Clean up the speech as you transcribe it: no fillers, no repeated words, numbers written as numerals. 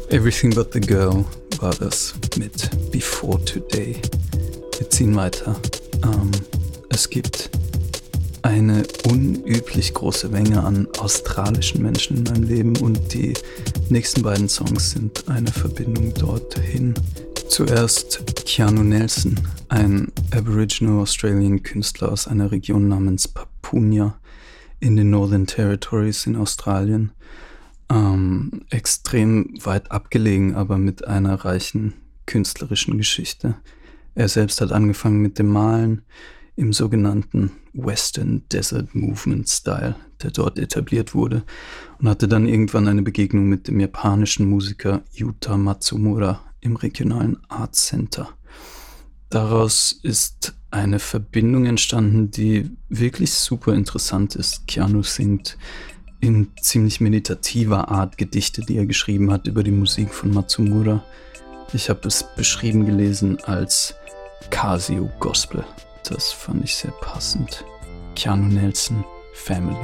Everything But the Girl war das mit Before Today. Wir ziehen weiter. Es gibt eine unüblich große Menge an australischen Menschen in meinem Leben und die nächsten beiden Songs sind eine Verbindung dorthin. Zuerst Keanu Nelson, ein Aboriginal Australian Künstler aus einer Region namens Papunya in den Northern Territories in Australien. Extrem weit abgelegen, aber mit einer reichen künstlerischen Geschichte. Er selbst hat angefangen mit dem Malen im sogenannten Western Desert Movement Style, der dort etabliert wurde, und hatte dann irgendwann eine Begegnung mit dem japanischen Musiker Yuta Matsumura im regionalen Art Center. Daraus ist eine Verbindung entstanden, die wirklich super interessant ist. Keanu singt in ziemlich meditativer Art Gedichte, die er geschrieben hat über die Musik von Matsumura. Ich habe es beschrieben gelesen als Casio Gospel. Das fand ich sehr passend. Keanu Nelson, Family.